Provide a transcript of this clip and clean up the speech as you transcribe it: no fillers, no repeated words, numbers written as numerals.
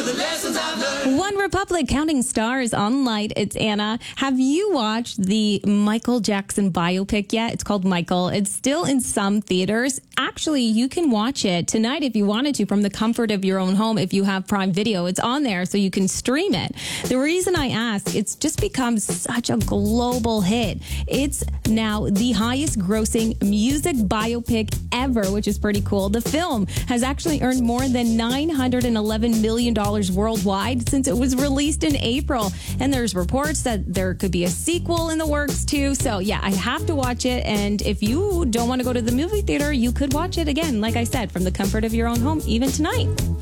One Republic counting stars on Light. It's Anna. Have you watched the Michael Jackson biopic yet? It's called Michael. It's still in some theaters. Actually, you can watch it tonight if you wanted to from the comfort of your own home if you have Prime Video. It's on there so you can stream it. The reason I ask, it's just become such a global hit. It's now the highest grossing music biopic ever, which is pretty cool. The film has actually earned more than $911 million worldwide since it was released in April. And there's reports that there could be a sequel in the works too. So yeah, I have to watch it. And if you don't want to go to the movie theater, you could watch it again, like I said, from the comfort of your own home, even tonight.